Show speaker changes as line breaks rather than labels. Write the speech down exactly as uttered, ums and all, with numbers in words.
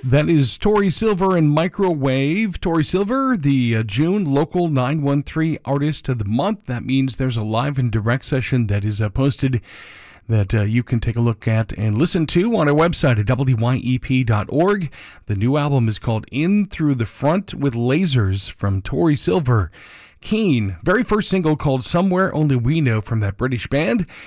That is Tori Silver and Microwave. Tori Silver, the uh, June local nine one three Artist of the Month. That means there's a live and direct session that is uh, posted that uh, you can take a look at and listen to on our website at W Y E P dot org. The new album is called In Through the Front with Lasers from Tori Silver. Keane, very first single called Somewhere Only We Know from that British band.